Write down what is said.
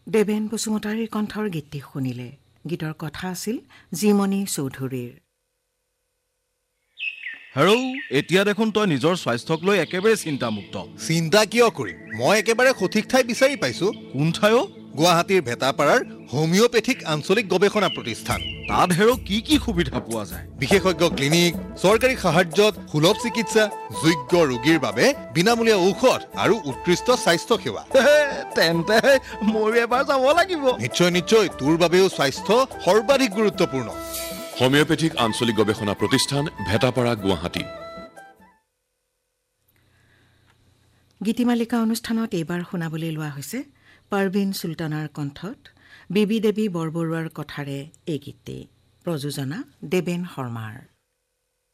দেবেন বসুমতাৰীৰ কণ্ঠৰ গীতটি শুনিলে। গীতৰ কথা আছিল জীমণি চৌধুৰীৰ। হেৰৌ, এতিয়া দেখোন তই নিজৰ স্বাস্থ্যক লৈ একেবাৰে চিন্তামুক্ত। চিন্তা কিয় কৰিম? মই একেবাৰে সঠিক ঠাই বিচাৰি পাইছো। কোন ঠাই? গুৱাহাটীৰ ভেটাপাৰাৰ হোমিওপেথিক আঞ্চলিক গৱেষণা প্ৰতিষ্ঠান। তাত হেৰৌ কি সুবিধা পোৱা যায়? বিশেষজ্ঞ ক্লিনিক, চৰকাৰী সাহায্যত সুলভ চিকিৎসা, যোগ্য ৰোগীৰ বাবে বিনামূলীয়া ঔষধ আৰু উৎকৃষ্ট স্বাস্থ্য সেৱা। তেন্তে ময়ো এবাৰ যাব লাগিব। নিশ্চয়, তোৰ বাবেও স্বাস্থ্য সৰ্বাধিক গুৰুত্বপূৰ্ণ। হোমিওপেথিক আঞ্চলিক গৱেষণা প্ৰতিষ্ঠান, ভেটাপাৰা, গুৱাহাটী। গীতিমালিকা অনুষ্ঠানত এইবাৰ শুনাবলৈ লোৱা হৈছে পাৰভিন চুলতানাৰ কণ্ঠত বিবি দেৱী বৰবৰুৱাৰ কথাৰে এই গীতটি। প্ৰযোজনা দেবেন শৰ্মাৰ।